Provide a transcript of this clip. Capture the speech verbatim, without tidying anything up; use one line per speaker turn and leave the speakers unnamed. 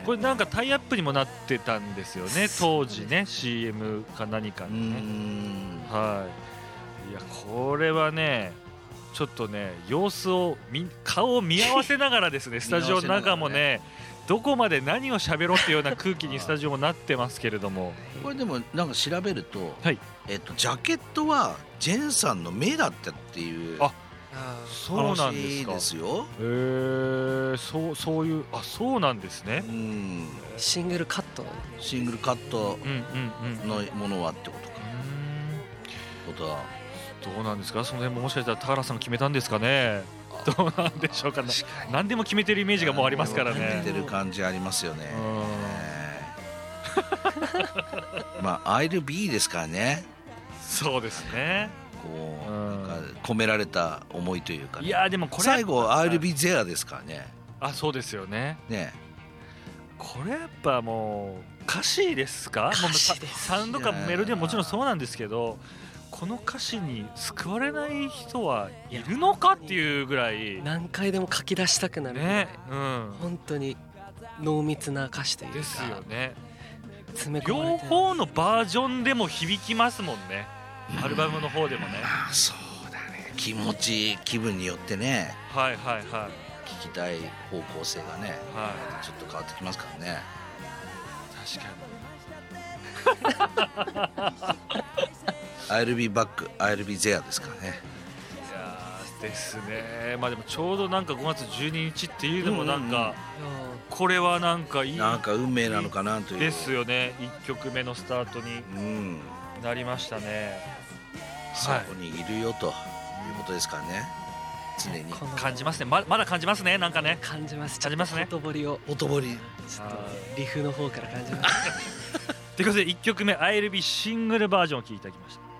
これなんかタイアップにもなってたんですよね当時ね シーエム か何かにね。はいいやこれはねちょっとね様子をみ顔を見合わせながらですねスタジオの中もねどこまで何を喋ろうっていうような空気にスタジオもなってますけれども
これでもなんか調べると、
はい
えっと、ジャケットはジェンさんの目だったっていう
あそうなんですか。
ですよ。
へーそうそういうあそうなんですね。
うん
シングルカット
シングルカット
うんうんうん
のものはってことかことは
どうなんですかその辺ももしかしたら田原さんが決めたんですかねどうなんでしょうか。何でも決めてるイメージがもうありますからね。
決めてる感じありますよね。
うん
まあ I'll be ですからね。
そうですね
こう
うん
なんか込められた思いというかね、
いやでもこれ
最後 I'll be there ですからね。
あそうですよね。
ね
これやっぱもう歌詞ですか。
歌詞です。
サウンドかメロディーはもちろんそうなんですけどこの歌詞に救われない人はいるのかっていうぐらい
何回でも書き出したくなるぐらい
ね、うん、
本当に濃密な歌詞というか
ですよね。
詰め込まれ
両
てる
方のバージョンでも響きますもんねアルバムの方でもね。
あそうだね気持ち気分によってね
はいはいはい
聞きたい方向性がね
はい
ちょっと変わってきますからね。
確かに
I'll be back I'll be there ですからね。
いやーですね。まあでもちょうどなんかごがつじゅうににちっていうのもなんかこれはなんかいい
なんか運命なのかなという
ですよね。いっきょくめのスタートに
うん
なりましたね。
そこにいるよということですからね常に
この
感じますね。ままだ感じますねなんかね。
感じます
感じますね
ちょっとほとぼりを
ほとぼり
ちょっとリフの方から感じます
ということでいっきょくめ I'll be シングルバージョンを聴いていただきました。